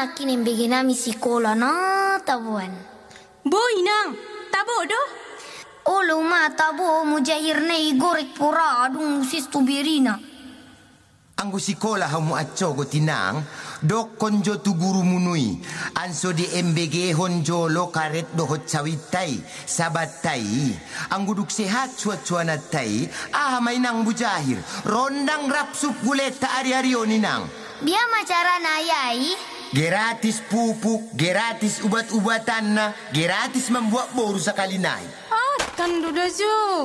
anak ini beginami sekolah na tabuan. Boy nang, tabo do? Olo ma tabo mujahir na igorek pura adung sis tubirina. Anggo sikola hamu atsogo tinang, dok konjo tu guru munui. Anso di MBG honjolo karet dohot cawitai, sabatai. Anggo duk sehat cuat-cuanat tai, may nang bujahir. Rondang rapsup guleta ari-ari ninang. Biar macara nayai. Gratis pupuk, gratis ubat-ubatan na, gratis membuat boru sekali nai. Ah, kan do jo.